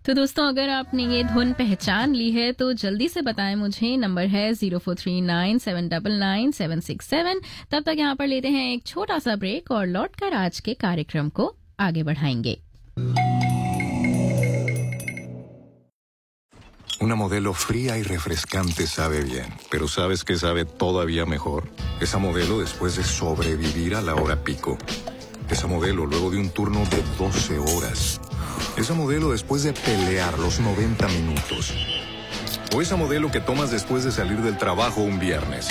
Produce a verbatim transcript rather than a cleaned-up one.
तो दोस्तों, अगर आपने ये धुन पहचान ली है तो जल्दी से बताएं मुझे। नंबर है zero four three nine seven double nine seven six seven. तब तक यहाँ पर लेते हैं एक छोटा सा ब्रेक और लौटकर आज के कार्यक्रम को आगे बढ़ाएंगे। Una modelo fría y refrescante sabe bien, pero ¿sabes qué sabe todavía mejor? Esa modelo después de sobrevivir a la hora pico. Esa modelo luego de un turno de doce horas. Esa modelo después de pelear los noventa minutos. O esa modelo que tomas después de salir del trabajo un viernes.